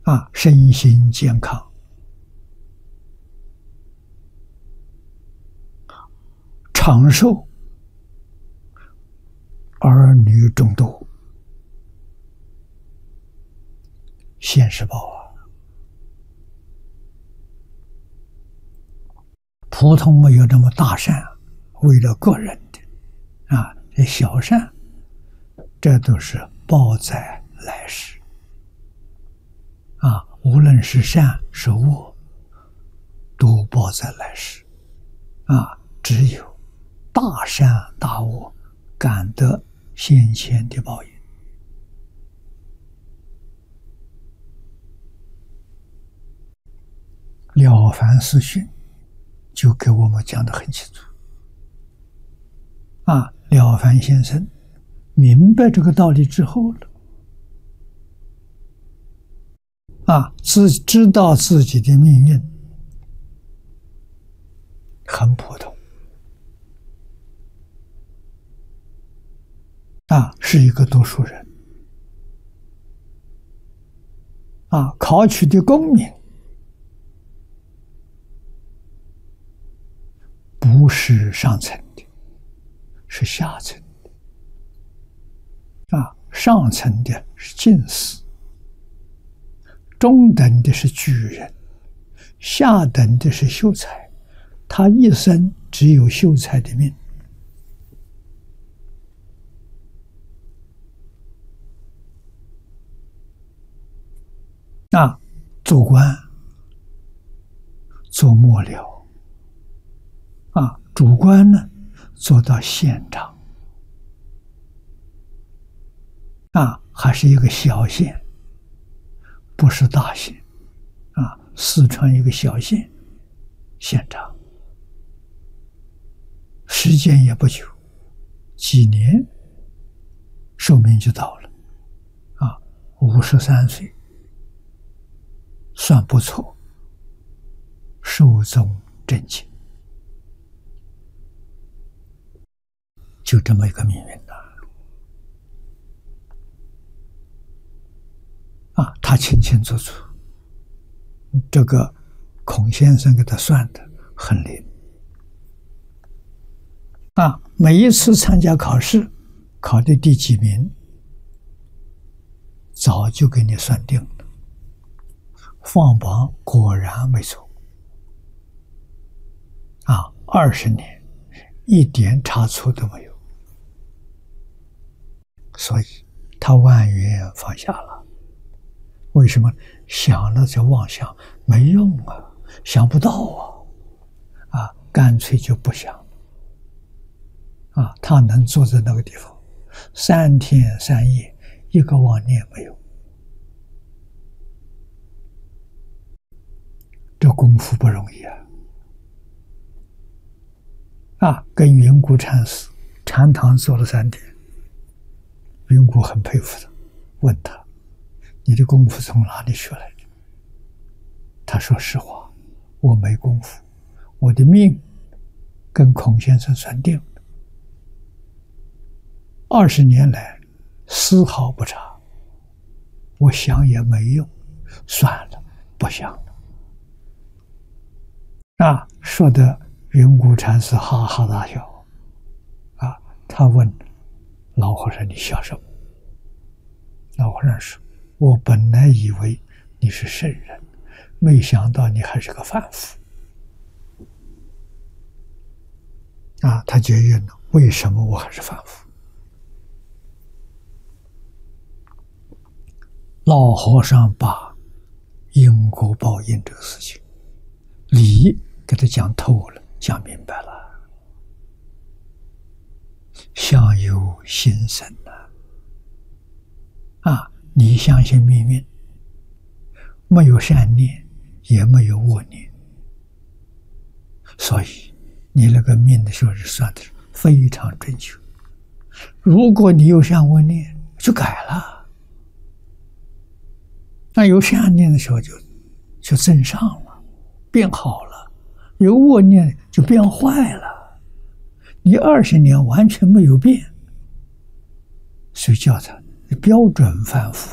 身心健康，长寿，儿女众多，现世报啊！普通没有那么大善，为了个人的这小善，这都是报在来世无论是善是恶，都报在来世只有大善大恶，感得先前的报应。了凡四训就给我们讲得很清楚了凡先生明白这个道理之后了知道自己的命运很普通是一个读书人考取的功名不是上层的，是下层的上层的是进士，中等的是举人，下等的是秀才，他一生只有秀才的命做官做幕僚主官呢做到县长还是一个小县，不是大县四川一个小县县长，时间也不久，几年寿命就到了53岁，算不错，寿终正寝，就这么一个命运他清清楚楚，这个孔先生给他算的很灵每一次参加考试考的第几名早就给你算定了，放榜果然没错20年一点差错都没有，所以他万缘放下了。为什么？想了就妄想没用想不到干脆就不想他能坐在那个地方3天3夜一个妄念没有，这功夫不容易跟云谷禅师禅堂坐了3天，云谷很佩服他，问他你的功夫从哪里学来的？他说实话，我没功夫，我的命跟孔先生算定的，20年来丝毫不差，我想也没用，算了，不想了说的云谷禅师哈哈大笑他问老和尚你笑什么？老和尚说我本来以为你是圣人，没想到你还是个凡夫他结怨了，为什么我还是凡夫？老和尚把因果报应这个事情理给他讲透了，讲明白了。相由心生你相信命运，没有善念也没有恶念，所以你那个命的时候是算的非常准确。如果你有善恶念就改了，那有善念的时候就正上了，变好了，有恶念就变坏了，你20年完全没有变，所以叫他标准凡夫